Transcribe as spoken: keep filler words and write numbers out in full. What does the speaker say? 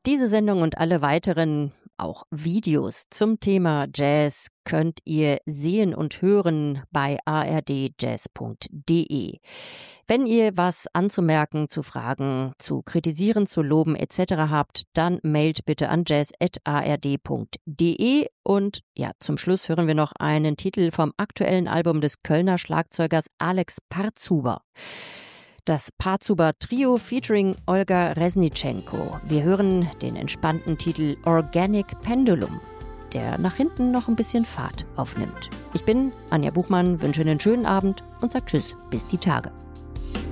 Diese Sendung und alle weiteren, auch Videos zum Thema Jazz könnt ihr sehen und hören bei a r d jazz punkt d e. Wenn ihr was anzumerken, zu fragen, zu kritisieren, zu loben et cetera habt, dann mailt bitte an jazz at a r d punkt d e. Und ja, zum Schluss hören wir noch einen Titel vom aktuellen Album des Kölner Schlagzeugers Alex Parzuber. Das Parzuber Trio featuring Olga Resnitschenko. Wir hören den entspannten Titel Organic Pendulum, der nach hinten noch ein bisschen Fahrt aufnimmt. Ich bin Anja Buchmann, wünsche einen schönen Abend und sage Tschüss, bis die Tage.